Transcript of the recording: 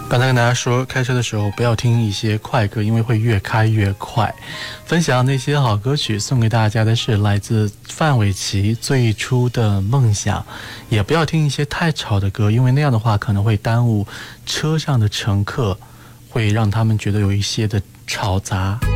刚才跟大家说，开车的时候不要听一些快歌，因为会越开越快。分享那些好歌曲送给大家的是来自范玮琪最初的梦想。也不要听一些太吵的歌，因为那样的话可能会耽误车上的乘客，会让他们觉得有一些的吵杂。